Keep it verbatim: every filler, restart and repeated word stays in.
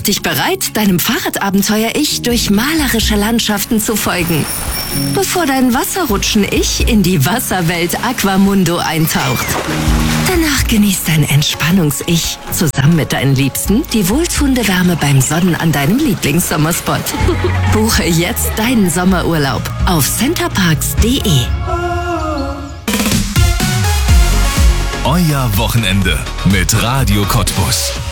dich bereit, deinem Fahrradabenteuer-Ich durch malerische Landschaften zu folgen, bevor dein Wasserrutschen-Ich in die Wasserwelt Aquamundo eintaucht. Danach genießt dein Entspannungs-Ich zusammen mit deinen Liebsten die wohltuende Wärme beim Sonnen an deinem Lieblingssommerspot. Buche jetzt deinen Sommerurlaub auf centerparks punkt de. Euer Wochenende mit Radio Cottbus.